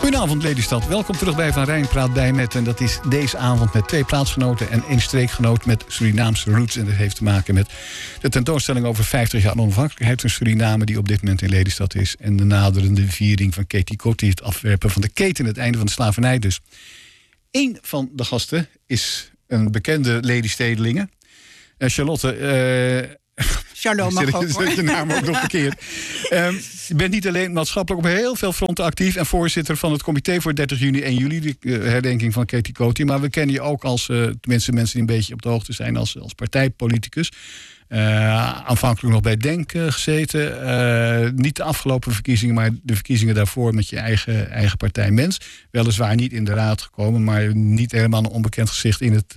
Goedenavond Lelystad, welkom terug bij Van Rijn praat bij met... en dat is deze avond met 2 plaatsgenoten en 1 streekgenoot met Surinaamse roots. En dat heeft te maken met de tentoonstelling over 50 jaar onafhankelijkheid van Suriname... die op dit moment in Lelystad is. En de naderende viering van Katie Kotti, het afwerpen van de keten... het einde van de slavernij dus. Eén van de gasten is een bekende Lelystedelinge. Charlotte... Shalom mag ook, hoor. Zet je naam ook nog verkeerd. Je bent niet alleen maatschappelijk op heel veel fronten actief... en voorzitter van het comité voor 30 juni en juli... de herdenking van Katie Kotti. Maar we kennen je ook als, tenminste mensen die een beetje op de hoogte zijn... als partijpoliticus. Aanvankelijk nog bij DENK gezeten. Niet de afgelopen verkiezingen, maar de verkiezingen daarvoor... met je eigen partij Mens. Weliswaar niet in de raad gekomen... maar niet helemaal een onbekend gezicht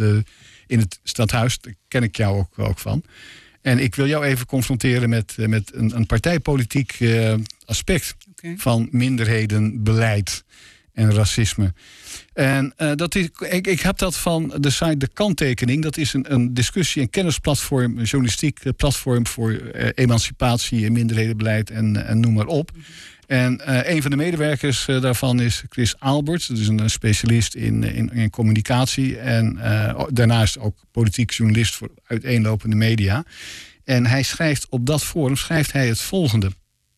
in het stadhuis. Daar ken ik jou ook van. En ik wil jou even confronteren met een partijpolitiek aspect... van minderhedenbeleid en racisme. En dat is, ik heb dat van de site De Kanttekening. Dat is een discussie- en kennisplatform... een journalistiek platform voor emancipatie en minderhedenbeleid en noem maar op. En een van de medewerkers daarvan is Chris Albert. Dat is een specialist in communicatie. En daarnaast ook politiek journalist voor uiteenlopende media. En hij schrijft op dat forum het volgende.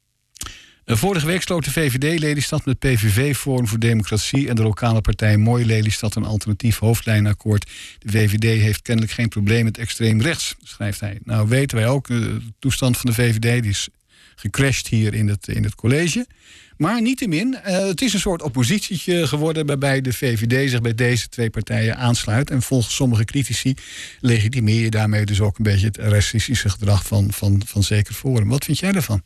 Vorige week sloot de VVD Lelystad met PVV Forum voor Democratie... en de lokale partij Mooi Lelystad een alternatief hoofdlijnenakkoord. De VVD heeft kennelijk geen probleem met extreem rechts, schrijft hij. Nou weten wij ook, de toestand van de VVD... die is gecrashed hier in het college. Maar niettemin, het is een soort oppositietje geworden... waarbij de VVD zich bij deze 2 partijen aansluit. En volgens sommige critici legitimeer je daarmee dus ook een beetje... het racistische gedrag van zeker Forum. Wat vind jij daarvan?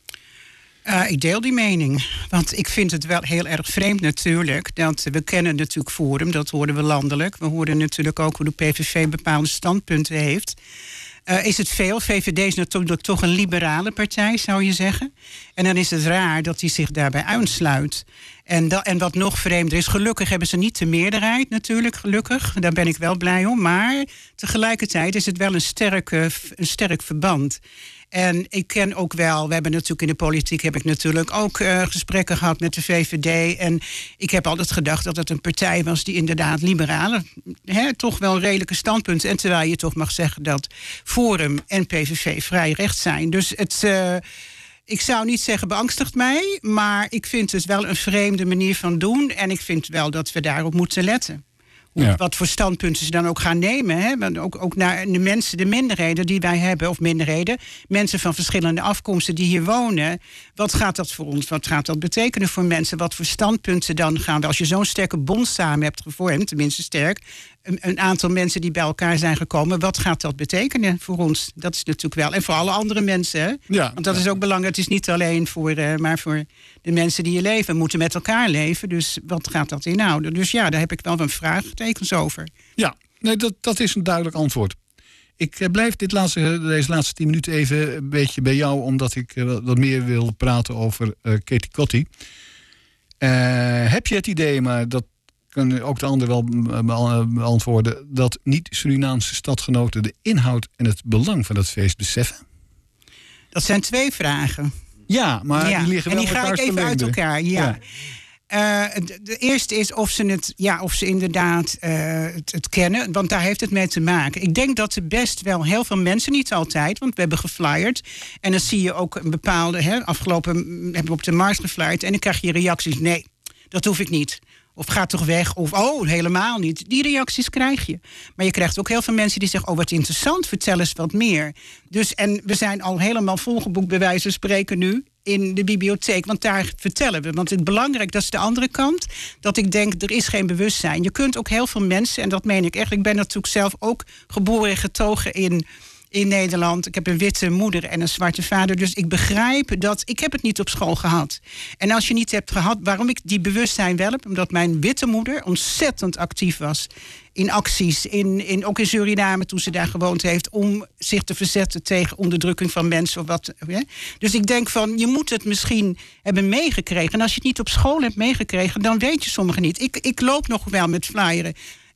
Ik deel die mening. Want ik vind het wel heel erg vreemd natuurlijk... dat we kennen natuurlijk Forum, dat horen we landelijk. We horen natuurlijk ook hoe de PVV bepaalde standpunten heeft... is het veel. VVD is natuurlijk toch een liberale partij, zou je zeggen. En dan is het raar dat hij zich daarbij aansluit. En wat nog vreemder is, gelukkig hebben ze niet de meerderheid natuurlijk, gelukkig. Daar ben ik wel blij om. Maar tegelijkertijd is het wel een sterk verband. En ik ken ook wel, we hebben natuurlijk in de politiek... heb ik natuurlijk ook gesprekken gehad met de VVD. En ik heb altijd gedacht dat het een partij was... die inderdaad liberale, toch wel redelijke standpunten... en terwijl je toch mag zeggen dat Forum en PVV vrij rechts zijn. Dus ik zou niet zeggen beangstigt mij... maar ik vind het wel een vreemde manier van doen... en ik vind wel dat we daarop moeten letten. Ja. Wat voor standpunten ze dan ook gaan nemen. Hè? Want ook naar de mensen, de minderheden die wij hebben... of minderheden, mensen van verschillende afkomsten die hier wonen... wat gaat dat voor ons? Wat gaat dat betekenen voor mensen? Wat voor standpunten dan gaan we... als je zo'n sterke bond samen hebt gevormd, tenminste sterk... een aantal mensen die bij elkaar zijn gekomen... wat gaat dat betekenen voor ons? Dat is natuurlijk wel. En voor alle andere mensen. Hè? Ja, want dat is ook belangrijk. Het is niet alleen maar voor de mensen die hier leven. We moeten met elkaar leven. Dus wat gaat dat inhouden? Dus ja, daar heb ik wel een vraagtekens over. Ja, nee, dat is een duidelijk antwoord. Ik blijf deze laatste 10 minuten even een beetje bij jou... omdat ik wat meer wil praten over Katie Kotti. Heb je het idee, maar dat kunnen ook de ander wel beantwoorden... dat niet-Surinaamse stadgenoten de inhoud en het belang van het feest beseffen? Dat zijn 2 vragen. Ja, maar die liggen wel en die ga ik even uit elkaar, ja. De eerste is of ze inderdaad het kennen, want daar heeft het mee te maken. Ik denk dat er best wel heel veel mensen, niet altijd, want we hebben geflyerd. En dan zie je ook een bepaalde, afgelopen hebben we op de Mars geflyerd... en dan krijg je reacties, nee, dat hoef ik niet. Of ga toch weg, of helemaal niet. Die reacties krijg je. Maar je krijgt ook heel veel mensen die zeggen... wat interessant, vertel eens wat meer. Dus, en we zijn al helemaal volgeboekt bij wijze van spreken nu... in de bibliotheek, want daar vertellen we. Want het belangrijk, dat is de andere kant... dat ik denk, er is geen bewustzijn. Je kunt ook heel veel mensen, en dat meen ik echt... ik ben natuurlijk zelf ook geboren en getogen in Nederland. Ik heb een witte moeder en een zwarte vader. Dus ik begrijp dat... ik heb het niet op school gehad. En als je niet hebt gehad, waarom ik die bewustzijn wel heb... omdat mijn witte moeder ontzettend actief was... in acties, ook in Suriname toen ze daar gewoond heeft... om zich te verzetten tegen onderdrukking van mensen. Of wat. Dus ik denk van, je moet het misschien hebben meegekregen. En als je het niet op school hebt meegekregen... dan weet je sommigen niet. Ik loop nog wel met flyeren.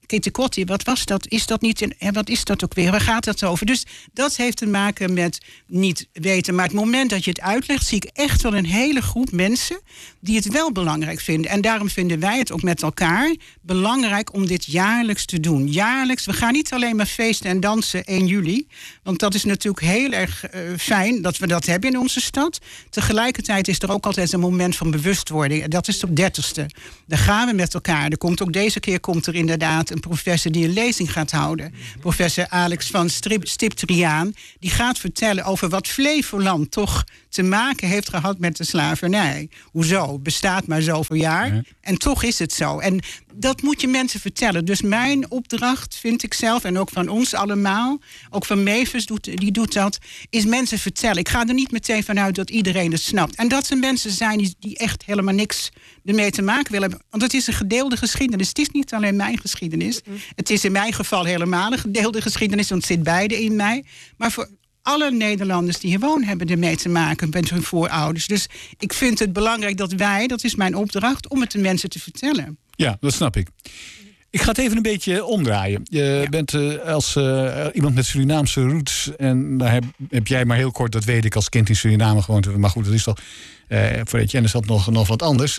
Kitty, wat was dat? Is dat niet wat is dat ook weer? Waar gaat dat over? Dus dat heeft te maken met niet weten. Maar het moment dat je het uitlegt, zie ik echt wel een hele groep mensen die het wel belangrijk vinden. En daarom vinden wij het ook met elkaar belangrijk om dit jaarlijks te doen. Jaarlijks. We gaan niet alleen maar feesten en dansen 1 juli. Want dat is natuurlijk heel erg fijn dat we dat hebben in onze stad. Tegelijkertijd is er ook altijd een moment van bewustwording. En dat is op 30ste. Daar gaan we met elkaar. Ook deze keer komt er inderdaad een professor die een lezing gaat houden. Professor Alex van Stiptriaan. Die gaat vertellen over wat Flevoland toch te maken heeft gehad met de slavernij. Hoezo? Bestaat maar zoveel jaar. Ja. En toch is het zo. En dat moet je mensen vertellen. Dus mijn opdracht, vind ik zelf, en ook van ons allemaal, ook van Mavis die doet dat, is mensen vertellen. Ik ga er niet meteen vanuit dat iedereen het snapt. En dat er mensen zijn die echt helemaal niks ermee te maken willen hebben. Want het is een gedeelde geschiedenis. Het is niet alleen mijn geschiedenis. Het is in mijn geval helemaal een gedeelde geschiedenis, want het zit beide in mij. Maar voor alle Nederlanders die hier wonen hebben ermee te maken met hun voorouders. Dus ik vind het belangrijk dat wij, dat is mijn opdracht, om het de mensen te vertellen. Ja, dat snap ik. Ik ga het even een beetje omdraaien. Je bent als iemand met Surinaamse roots, en daar heb jij maar heel kort, dat weet ik, als kind in Suriname gewoond. Maar goed, dat is toch voor Etienne is dat nog wat anders.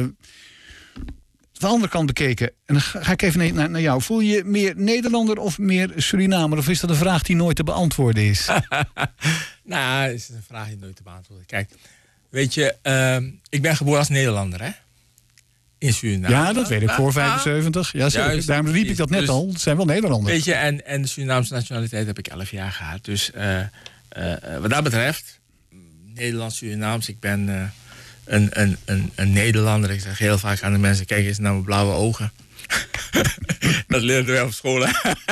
Van de andere kant bekeken, en dan ga ik even naar jou. Voel je meer Nederlander of meer Surinamer? Of is dat een vraag die nooit te beantwoorden is? Nou, dat is een vraag die nooit te beantwoorden. Kijk, weet je, ik ben geboren als Nederlander, hè? In Suriname. Ja, dat weet ik, voor 75. Ja, zeker. Daarom riep ik dat net al. Het zijn wel Nederlanders. Weet je, en de Surinaamse nationaliteit heb ik 11 jaar gehad. Dus wat dat betreft, Nederlands-Surinaams, ik ben een Nederlander. Ik zeg heel vaak aan de mensen, kijk eens naar mijn blauwe ogen. Dat leerden wij op school.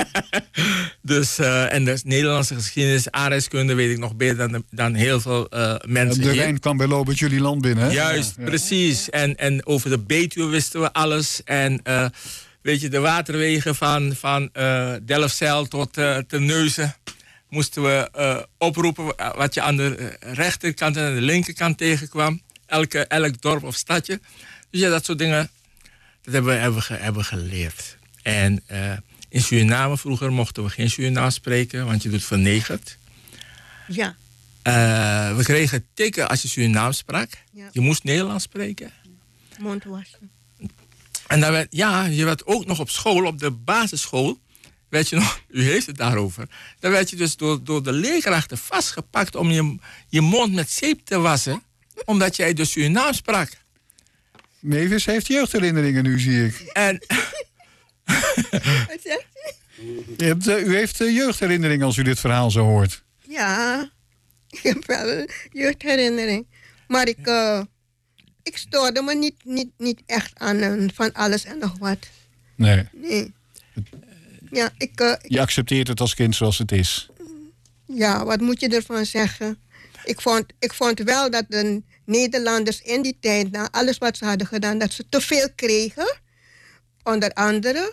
Dus, en de Nederlandse geschiedenis, aardrijkskunde weet ik nog beter dan heel veel mensen. De Rijn kwam bij Lobert jullie land binnen, hè? Juist, ja. Precies. En over de Betuwe wisten we alles. En weet je, de waterwegen van Delfzijl tot Terneuzen moesten we oproepen wat je aan de rechterkant en aan de linkerkant tegenkwam. Elk dorp of stadje. Dus ja, dat soort dingen, dat hebben we geleerd. En in Suriname vroeger mochten we geen Surinaams spreken, want je doet vernegerd. Ja. We kregen tikken als je Surinaams sprak. Ja. Je moest Nederlands spreken. Mond wassen. En dan je werd ook nog op school, op de basisschool, werd je nog, u heeft het daarover, dan werd je dus door de leerkrachten vastgepakt om je mond met zeep te wassen, omdat jij dus Surinaams sprak. Mavis heeft jeugdherinneringen nu, zie ik. En wat zegt u? U heeft jeugdherinneringen als u dit verhaal zo hoort. Ja, ik heb wel een jeugdherinnering. Maar ik stoorde me niet echt aan van alles en nog wat. Nee. Ja, je accepteert het als kind zoals het is. Ja, wat moet je ervan zeggen? Ik vond wel dat de Nederlanders in die tijd, na alles wat ze hadden gedaan, dat ze te veel kregen. Onder andere,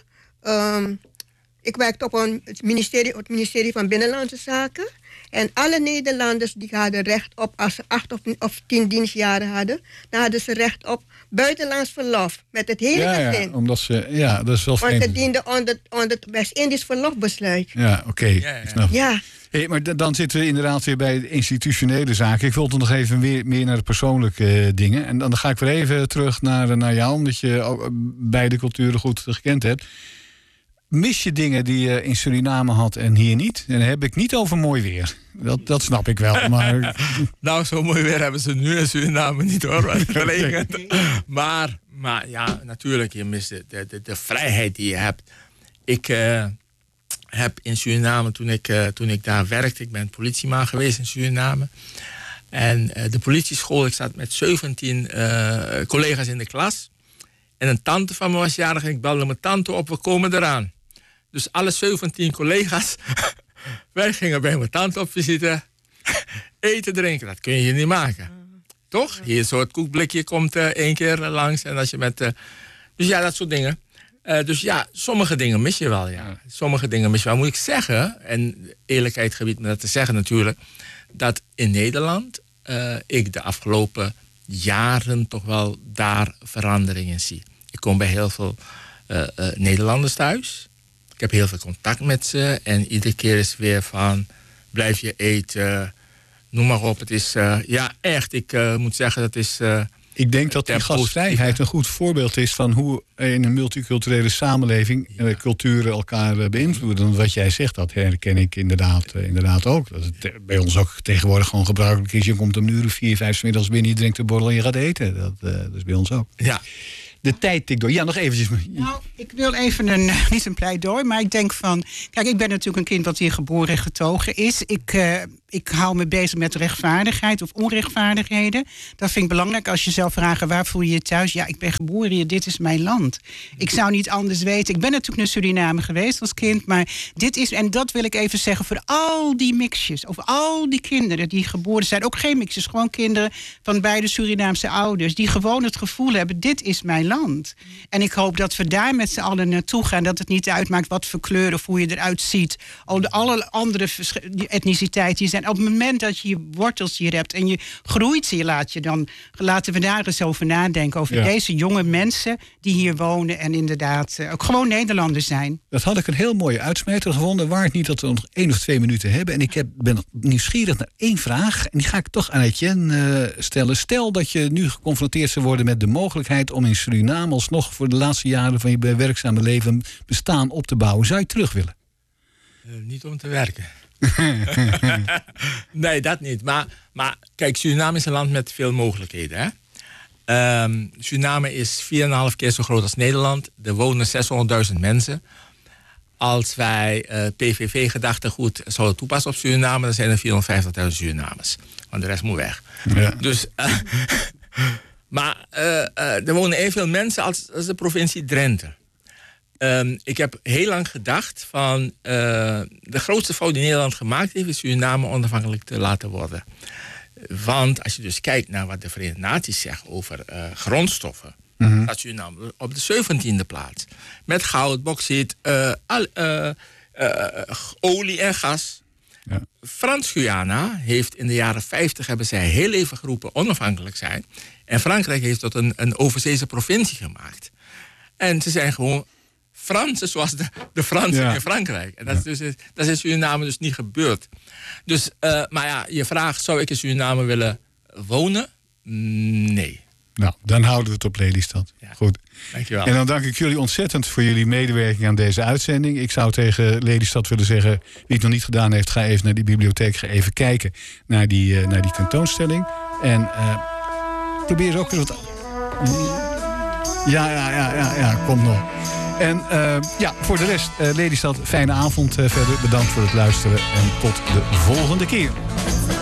ik werkte op het ministerie van Binnenlandse Zaken. En alle Nederlanders die hadden recht op, als ze 8 of 10 dienstjaren hadden, dan hadden ze recht op buitenlands verlof met het hele gezin. Ja, omdat ze, dat is wel vreemd. Want het diende onder het West-Indisch verlofbesluit. Ja, oké. Ja. Hey, maar dan zitten we inderdaad weer bij de institutionele zaken. Ik wil toch nog even meer naar de persoonlijke dingen. En dan ga ik weer even terug naar jou, omdat je beide culturen goed gekend hebt. Mis je dingen die je in Suriname had en hier niet? En dan heb ik niet over mooi weer. Dat snap ik wel. Maar nou, zo mooi weer hebben ze nu in Suriname niet, hoor. Het regent. Maar ja, natuurlijk, je mist de vrijheid die je hebt. Ik heb in Suriname, toen ik daar werkte, ik ben politieman geweest in Suriname. En de politieschool, ik zat met 17 collega's in de klas. En een tante van me was jarig en ik belde mijn tante op, we komen eraan. Dus alle 17 collega's, wij gingen bij mijn tante op visite. Eten, drinken, dat kun je hier niet maken. Toch? Hier een soort koekblikje komt 1 keer langs. En als je met, dus ja, dat soort dingen. Dus ja, sommige dingen mis je wel, ja. Sommige dingen mis je wel. Moet ik zeggen, en eerlijkheid gebiedt me dat te zeggen natuurlijk, dat in Nederland ik de afgelopen jaren toch wel daar veranderingen zie. Ik kom bij heel veel Nederlanders thuis. Ik heb heel veel contact met ze. En iedere keer is weer van, blijf je eten, noem maar op. Het is, echt, ik moet zeggen, dat is... Ik denk dat die gastvrijheid een goed voorbeeld is van hoe in een multiculturele samenleving culturen elkaar beïnvloeden. Want wat jij zegt, dat herken ik inderdaad ook. Dat het bij ons ook tegenwoordig gewoon gebruikelijk is. Je komt om 4, 5 's middags binnen, je drinkt een borrel en je gaat eten. Dat is bij ons ook. Ja. De tijd tikt door. Ja, nog eventjes. Nou, ik wil even niet een pleidooi, maar ik denk van... Kijk, ik ben natuurlijk een kind dat hier geboren en getogen is. Ik hou me bezig met rechtvaardigheid of onrechtvaardigheden. Dat vind ik belangrijk. Als je zelf vraagt, waar voel je je thuis? Ja, ik ben geboren hier, dit is mijn land. Ik zou niet anders weten. Ik ben natuurlijk naar Suriname geweest als kind, maar dit is... En dat wil ik even zeggen voor al die mixjes, of al die kinderen die geboren zijn. Ook geen mixjes, gewoon kinderen van beide Surinaamse ouders. Die gewoon het gevoel hebben, dit is mijn land. En ik hoop dat we daar met z'n allen naartoe gaan. Dat het niet uitmaakt wat voor kleur of hoe je eruit ziet. Alle andere etniciteiten die zijn. Op het moment dat je je wortels hier hebt en je groeit hier, laten we daar eens over nadenken. Over deze jonge mensen die hier wonen en inderdaad ook gewoon Nederlanders zijn. Dat had ik een heel mooie uitsmijter gevonden. Waar het niet dat we nog 1 of 2 minuten hebben. En ik ben nieuwsgierig naar 1 vraag. En die ga ik toch aan Etienne stellen. Stel dat je nu geconfronteerd zou worden met de mogelijkheid om in Suriname alsnog voor de laatste jaren van je werkzame leven bestaan op te bouwen. Zou je terug willen? Niet om te werken. Nee, dat niet. Maar kijk, Suriname is een land met veel mogelijkheden. Hè? Suriname is 4,5 keer zo groot als Nederland. Er wonen 600.000 mensen. Als wij PVV-gedachtegoed zouden toepassen op Suriname, dan zijn er 450.000 Surinamers. Want de rest moet weg. Ja. Dus... Maar er wonen evenveel mensen als de provincie Drenthe. Ik heb heel lang gedacht van... de grootste fout die Nederland gemaakt heeft... is Suriname onafhankelijk te laten worden. Want als je dus kijkt naar wat de Verenigde Naties zeggen... over grondstoffen... staat Suriname op de 17e plaats. Met goud, bauxiet, olie en gas... Ja. Frans-Guyana heeft in de jaren 50... hebben zij heel even geroepen onafhankelijk zijn... En Frankrijk heeft tot een overzeese provincie gemaakt. En ze zijn gewoon Fransen zoals de Fransen in Frankrijk. En dat is in Suriname dus niet gebeurd. Dus, maar ja, je vraagt, zou ik in Suriname willen wonen? Nee. Nou, dan houden we het op Lelystad. Ja. Goed. Dankjewel. En dan dank ik jullie ontzettend voor jullie medewerking aan deze uitzending. Ik zou tegen Lelystad willen zeggen, wie het nog niet gedaan heeft, ga even naar die bibliotheek, ga even kijken naar die tentoonstelling. En... probeer ook wat... Ja, komt nog. En voor de rest, Lelystad, fijne avond verder. Bedankt voor het luisteren en tot de volgende keer.